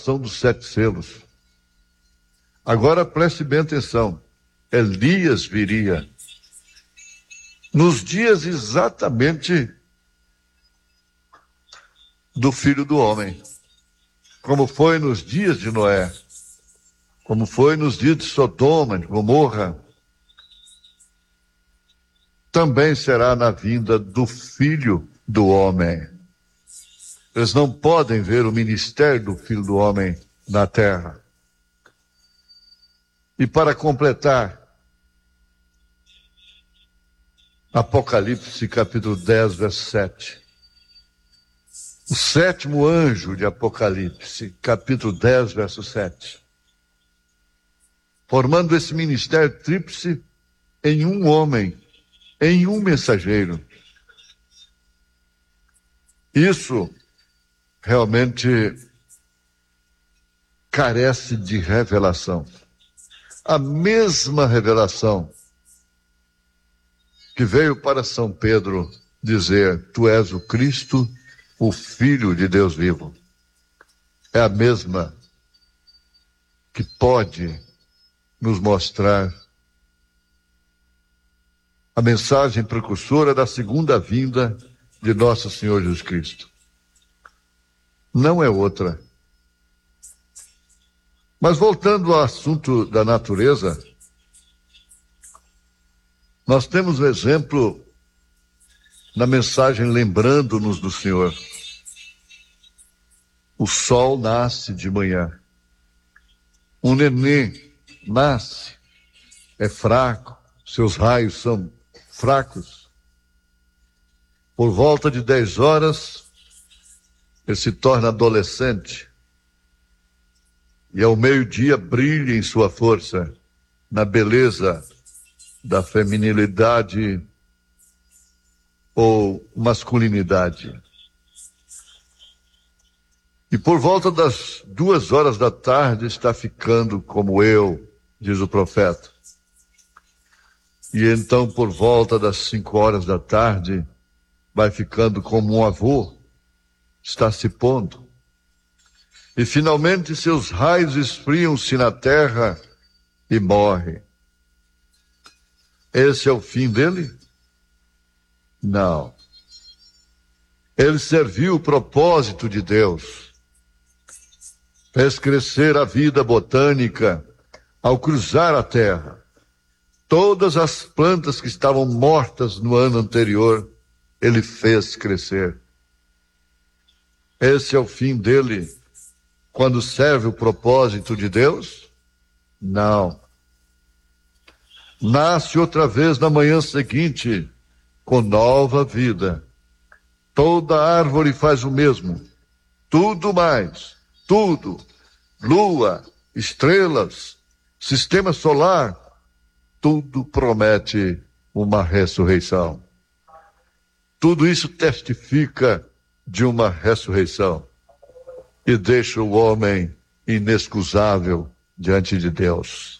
revelação dos 7 selos. Agora preste bem atenção. Elias viria nos dias exatamente do Filho do Homem, como foi nos dias de Noé, como foi nos dias de Sodoma, de Gomorra. Também será na vinda do Filho do Homem. Eles não podem ver o ministério do Filho do Homem na terra. E para completar, Apocalipse capítulo 10, verso 7. O 7º anjo de Apocalipse, capítulo 10, verso 7. Formando esse ministério tríplice em um homem, em um mensageiro. Isso realmente carece de revelação. A mesma revelação que veio para São Pedro dizer: tu és o Cristo, o Filho de Deus vivo. É a mesma que pode nos mostrar a mensagem precursora da segunda vinda de nosso Senhor Jesus Cristo. Não é outra. Mas voltando ao assunto da natureza, nós temos um exemplo na mensagem lembrando-nos do Senhor. O sol nasce de manhã. Um neném nasce, é fraco, seus raios são fracos. Por volta de 10 horas, ele se torna adolescente. E ao meio-dia brilha em sua força, na beleza da feminilidade ou masculinidade. E por volta das 2 horas da tarde está ficando como eu, diz o profeta. E então por volta das 5 horas da tarde vai ficando como um avô, está se pondo. E finalmente seus raios esfriam-se na terra e morre. Esse é o fim dele? Não. Ele serviu o propósito de Deus. Fez crescer a vida botânica ao cruzar a terra. Todas as plantas que estavam mortas no ano anterior, ele fez crescer. Esse é o fim dele quando serve o propósito de Deus? Não. Nasce outra vez na manhã seguinte, com nova vida. Toda árvore faz o mesmo. Tudo mais, tudo. Lua, estrelas, sistema solar, tudo promete uma ressurreição. Tudo isso testifica de uma ressurreição e deixa o homem inexcusável diante de Deus.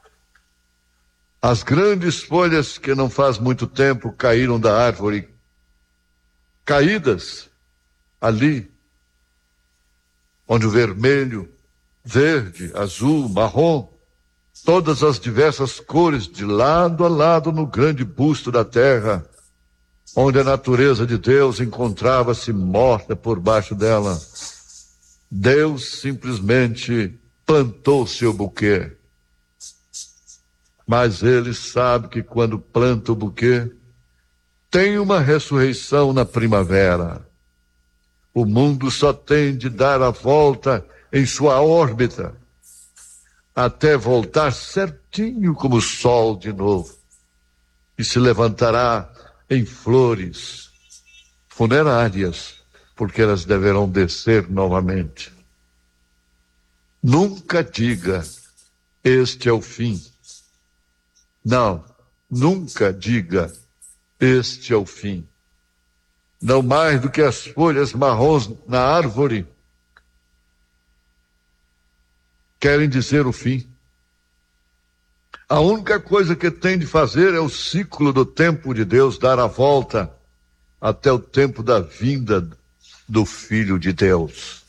As grandes folhas que não faz muito tempo caíram da árvore, caídas ali, onde o vermelho, verde, azul, marrom, todas as diversas cores de lado a lado no grande busto da terra, onde a natureza de Deus encontrava-se morta por baixo dela. Deus simplesmente plantou seu buquê. Mas ele sabe que quando planta o buquê, tem uma ressurreição na primavera. O mundo só tem de dar a volta em sua órbita, até voltar certinho como o sol de novo, e se levantará em flores funerárias, porque elas deverão descer novamente. Nunca diga, este é o fim. Não, nunca diga, este é o fim. Não mais do que as folhas marrons na árvore querem dizer o fim. A única coisa que tem de fazer é o ciclo do tempo de Deus dar a volta até o tempo da vinda do Filho de Deus.